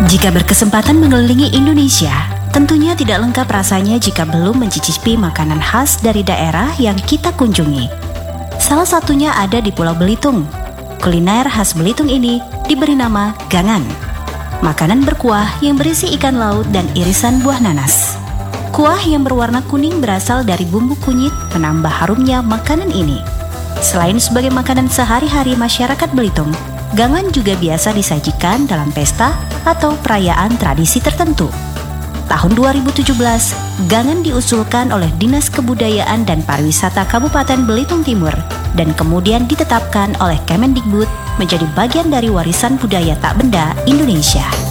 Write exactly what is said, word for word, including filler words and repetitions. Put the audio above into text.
Jika berkesempatan mengelilingi Indonesia, tentunya tidak lengkap rasanya jika belum mencicipi makanan khas dari daerah yang kita kunjungi. Salah satunya ada di Pulau Belitung. Kuliner khas Belitung ini diberi nama gangan. Makanan berkuah yang berisi ikan laut dan irisan buah nanas. Kuah yang berwarna kuning berasal dari bumbu kunyit menambah harumnya makanan ini. Selain sebagai makanan sehari-hari masyarakat Belitung, gangan juga biasa disajikan dalam pesta atau perayaan tradisi tertentu. Tahun dua ribu tujuh belas, gangan diusulkan oleh Dinas Kebudayaan dan Pariwisata Kabupaten Belitung Timur dan kemudian ditetapkan oleh Kemendikbud menjadi bagian dari warisan budaya tak benda Indonesia.